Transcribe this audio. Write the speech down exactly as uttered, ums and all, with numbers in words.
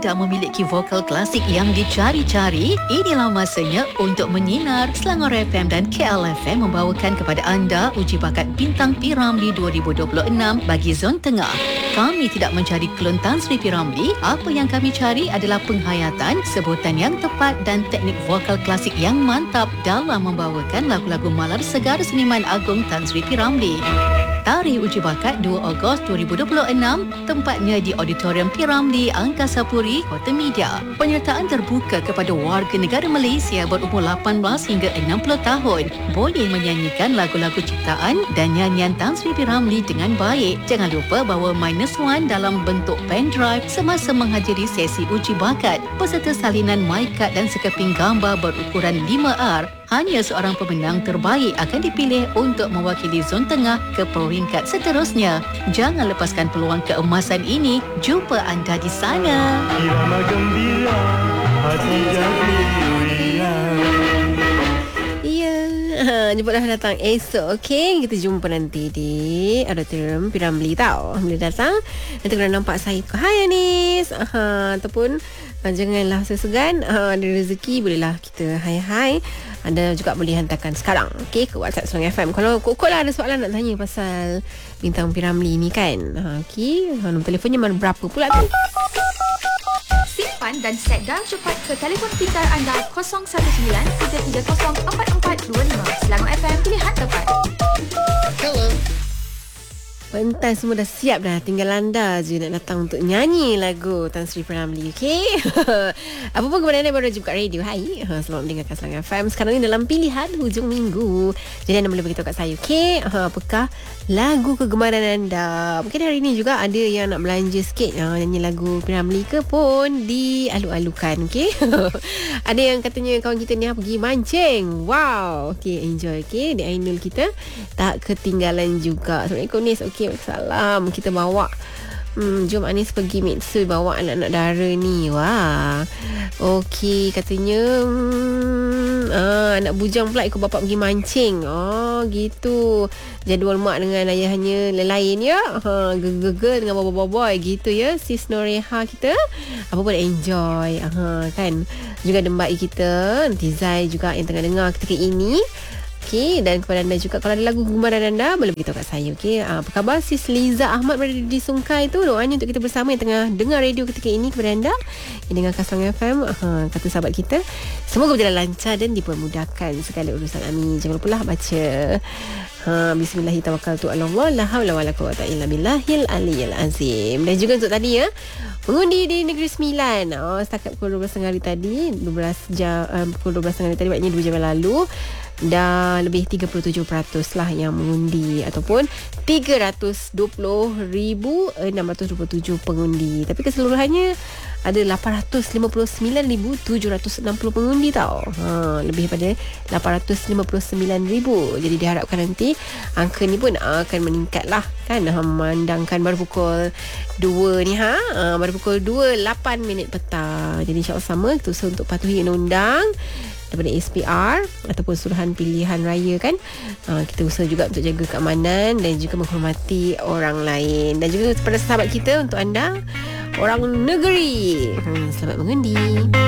anda memiliki vokal klasik yang dicari-cari, inilah masanya untuk menyinar. Selangor F M dan K L F M membawakan kepada anda uji bakat Bintang P Ramlee dua ribu dua puluh enam bagi Zon Tengah. Kami tidak mencari klon Tan Sri P Ramlee. Apa yang kami cari adalah penghayatan, sebutan yang tepat dan teknik vokal klasik yang mantap dalam membawakan lagu-lagu malar segar seniman agung Tan Sri P Ramlee. Tarikh uji bakat dua Ogos dua ribu dua puluh enam, tempatnya di Auditorium P Ramlee, Angkasa Puri, Kota Media. Penyertaan terbuka kepada warga negara Malaysia berumur lapan belas hingga enam puluh tahun. Boleh menyanyikan lagu-lagu ciptaan dan nyanyian Tan Sri P Ramlee dengan baik. Jangan lupa bawa minus one dalam bentuk pen drive semasa menghadiri sesi uji bakat, beserta salinan my card dan sekeping gambar berukuran lima R. Hanya seorang pemenang terbaik akan dipilih untuk mewakili Zon Tengah ke peringkat seterusnya. Jangan lepaskan peluang keemasan ini. Jumpa anda di sana. Irama gembira, hati jadi riang. Ya, jemputlah datang esok, okey? Kita jumpa nanti di Auditorium P Ramlee tau. Boleh datang. Nanti kena nampak saya. Hai Anis. Aha, ataupun uh, janganlah segan. Uh, ada rezeki bolehlah kita hai-hai. Anda juga boleh hantarkan sekarang, okey, ke WhatsApp Selangor F M. Kalau kok lah ada soalan nak tanya pasal Bintang P Ramlee ni kan. Ha, okey, nombor telefonnya mana berapa pula tu? Simpan dan set dial cepat ke telefon pintar anda kosong satu sembilan tiga tiga kosong empat empat dua lima. Selangor F M, pilihan tepat. Hello. Pentas semua dah siap dah. Tinggal anda je nak datang untuk nyanyi lagu Tan Sri P Ramlee, okey? Apa pun kepada anda baru jumpa kat radio. Hai, selamat mendengarkan Selangor F M. Sekarang ni dalam pilihan hujung minggu. Jadi anda boleh beritahu kat saya, okey? Apakah lagu kegemaran anda? Mungkin hari ni juga ada yang nak belanja sikit, ha, nyanyi lagu P Ramlee ke pun dialu-alukan, okey? Ada yang katanya kawan kita ni ha, pergi mancing. Wow, okey, enjoy, okey? Di Ainul kita tak ketinggalan juga. Assalamualaikum Nis. Okey, salam. Kita bawa Hmm, jom Anis pergi Mitsui bawa anak-anak dara ni. Wah. Okey, katanya hmm, ah, anak bujang pula ikut bapak pergi mancing. Oh, gitu. Jadual mak dengan ayahnya lain ya. Ha, gegege dengan boboiboy gitu ya. Sis Noreha kita. Apa pun enjoy. Ha, kan. Juga ada mbak kita, Tizai juga yang tengah dengar ketika ini. Okey, dan kepada anda juga, kalau ada lagu kegemaran anda boleh beritahu kat saya, okey? Apa khabar Sis Liza Ahmad berada di Sungkai tu? Doanya untuk kita bersama yang tengah dengar radio ketika ini, kepada anda yang dengar Selangor F M. Ha, kata sahabat kita, semoga berjalan lancar dan dipermudahkan segala urusan. Amin. Jangan lupa lah baca ha, Bismillahirrahmanirrahim. Allah la haula wala quwwata illa billahil aliyyil azim. Dan juga untuk tadi ya, mengundi di Negeri Sembilan. Oh, setakat pukul dua belas tiga puluh hari tadi, dua belas jam um, pukul dua belas tiga puluh hari tadi, maknanya dua jam yang lalu. Dan lebih tiga puluh tujuh peratus lah yang mengundi, ataupun tiga ratus dua puluh ribu enam ratus dua puluh tujuh pengundi. Tapi keseluruhannya ada lapan ratus lima puluh sembilan ribu tujuh ratus enam puluh pengundi tau. Ha, lebih pada lapan ratus lima puluh sembilan ribu. Jadi diharapkan nanti angka ni pun akan meningkat lah kan. Ha, memandangkan baru pukul dua ni ha. ha baru pukul dua lapan minit petang. Jadi insyaAllah sama kita usaha untuk patuhi undang-undang daripada S P R ataupun suruhan pilihan raya kan. Ha, kita usaha juga untuk jaga keamanan dan juga menghormati orang lain. Dan juga kepada sahabat kita, untuk anda orang negeri, hmm, selamat mengundi.